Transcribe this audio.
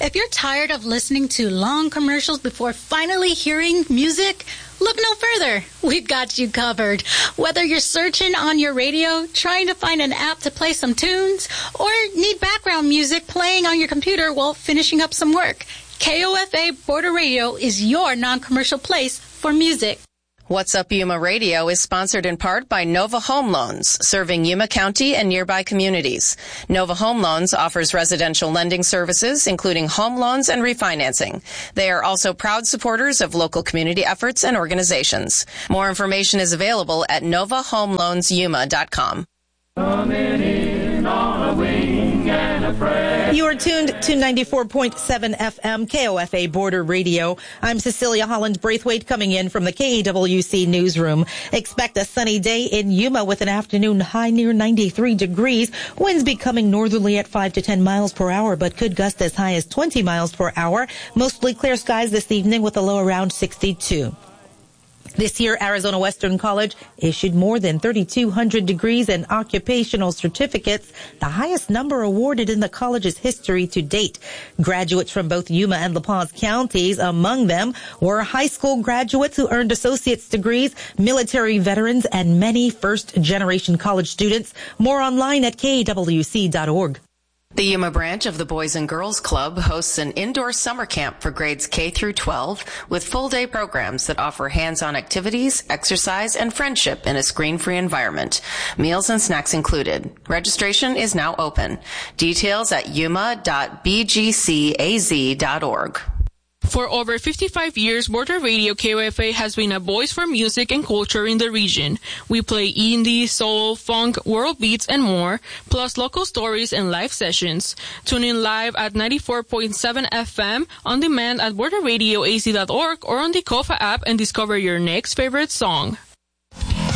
If you're tired of listening to long commercials before finally hearing music, look no further. We've got you covered. Whether you're searching on your radio, trying to find an app to play some tunes, or need background music playing on your computer while finishing up some work, KOFA Border Radio is your non-commercial place for music. What's Up Yuma Radio is sponsored in part by Nova Home Loans, serving Yuma County and nearby communities. Nova Home Loans offers residential lending services, including home loans and refinancing. They are also proud supporters of local community efforts and organizations. More information is available at novahomeloansyuma.com. You are tuned to 94.7 FM KOFA Border Radio. I'm Cecilia Holland Braithwaite coming in from the KAWC newsroom. Expect a sunny day in Yuma with an afternoon high near 93 degrees. Winds becoming northerly at 5 to 10 miles per hour, but could gust as high as 20 miles per hour. Mostly clear skies this evening with a low around 62. This year, Arizona Western College issued more than 3,200 degrees and occupational certificates, the highest number awarded in the college's history to date. Graduates from both Yuma and La Paz counties, among them, were high school graduates who earned associate's degrees, military veterans, and many first-generation college students. More online at kwc.org. The Yuma branch of the Boys and Girls Club hosts an indoor summer camp for grades K through 12 with full-day programs that offer hands-on activities, exercise, and friendship in a screen-free environment. Meals and snacks included. Registration is now open. Details at yuma.bgcaz.org. For over 55 years, Border Radio KOFA has been a voice for music and culture in the region. We play indie, soul, funk, world beats, and more, plus local stories and live sessions. Tune in live at 94.7 FM, on demand at borderradioaz.org or on the KOFA app and discover your next favorite song.